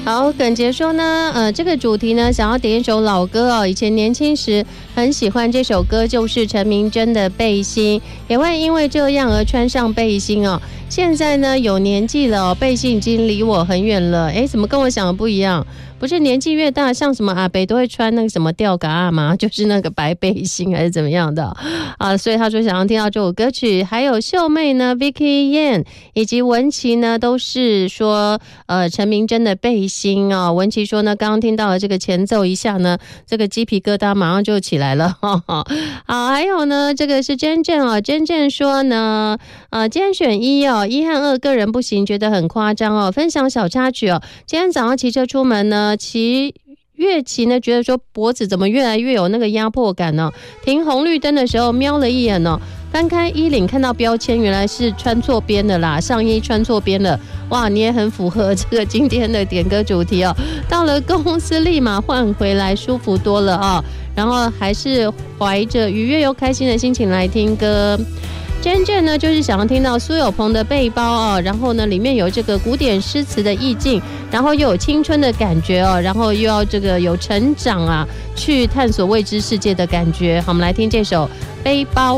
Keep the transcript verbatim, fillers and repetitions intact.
好，耿杰说呢，呃，这个主题呢，想要点一首老歌哦。以前年轻时很喜欢这首歌，就是陈明真的《背心》，也会因为这样而穿上背心哦。现在呢，有年纪了哦，背心已经离我很远了。哎，怎么跟我想的不一样？不是年纪越大，像什么阿北都会穿那个什么吊嘎啊吗？就是那个白背心还是怎么样的啊？所以他说想要听到这首歌曲，还有秀妹呢 ，Vicky Yan 以及文琪呢，都是说呃陈明真的背心哦。文琪说呢，刚刚听到了这个前奏一下呢，这个鸡皮疙瘩马上就起来了。呵呵好，还有呢，这个是真正哦，真正说呢，呃，今天选一哦，一和二个人不行，觉得很夸张哦。分享小插曲哦，今天早上骑车出门呢。骑越骑呢，觉得说脖子怎么越来越有那个压迫感呢？停红绿灯的时候瞄了一眼哦，翻开衣领看到标签，原来是穿错边的啦，上衣穿错边了。哇，你也很符合这个今天的点歌主题哦。到了公司立马换回来，舒服多了哦。然后还是怀着愉悦又开心的心情来听歌。真正呢，就是想要听到苏有朋的背包哦，然后呢，里面有这个古典诗词的意境，然后又有青春的感觉哦，然后又要这个有成长啊，去探索未知世界的感觉。好，我们来听这首《背包》。